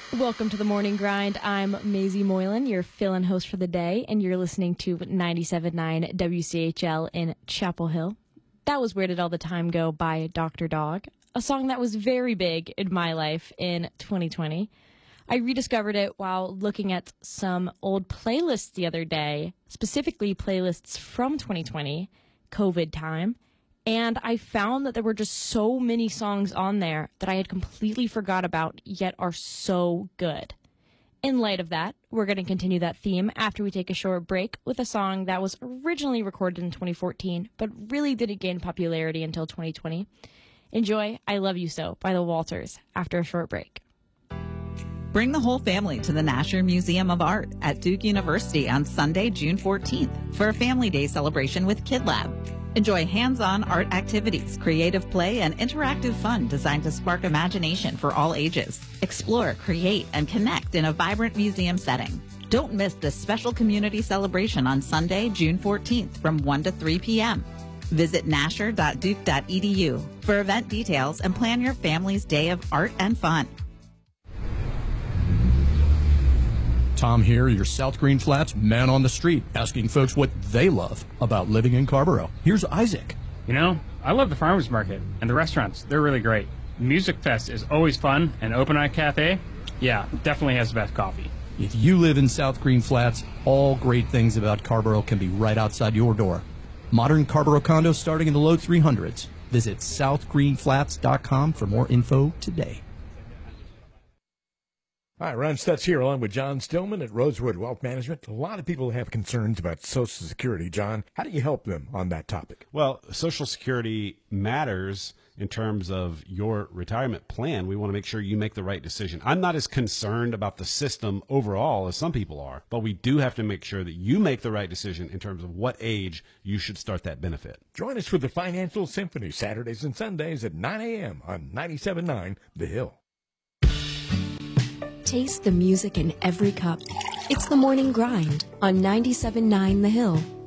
Welcome to the Morning Grind. I'm Maisie Moylan, your fill-in host for the day, and you're listening to 97.9 WCHL in Chapel Hill. That was Where Did All the Time Go by Dr. Dog, a song that was very big in my life in 2020. I rediscovered it while looking at some old playlists the other day, specifically playlists from 2020, COVID time, and I found that there were just so many songs on there that I had completely forgot about, yet are so good. In light of that, we're going to continue that theme after we take a short break with a song that was originally recorded in 2014, but really didn't gain popularity until 2020. Enjoy I Love You So by the Walters after a short break. Bring the whole family to the Nasher Museum of Art at Duke University on Sunday, June 14th for a Family Day celebration with Kid Lab. Enjoy hands-on art activities, creative play, and interactive fun designed to spark imagination for all ages. Explore, create, and connect in a vibrant museum setting. Don't miss this special community celebration on Sunday, June 14th from 1 to 3 p.m. Visit nasher.duke.edu for event details and plan your family's day of art and fun. Tom here, your South Green Flats man on the street, asking folks what they love about living in Carrboro. Here's Isaac. You know, I love the farmers market and the restaurants. They're really great. Music Fest is always fun, and Open Eye Cafe, yeah, definitely has the best coffee. If you live in South Green Flats, all great things about Carrboro can be right outside your door. Modern Carrboro condos starting in the low 300s. Visit southgreenflats.com for more info today. Hi, Ron Stutz here, along with John Stillman at Rosewood Wealth Management. A lot of people have concerns about Social Security. John, how do you help them on that topic? Well, Social Security matters in terms of your retirement plan. We want to make sure you make the right decision. I'm not as concerned about the system overall as some people are, but we do have to make sure that you make the right decision in terms of what age you should start that benefit. Join us for the Financial Symphony, Saturdays and Sundays at 9 a.m. on 97.9 The Hill. Taste the music in every cup. It's the Morning Grind on 97.9 The Hill.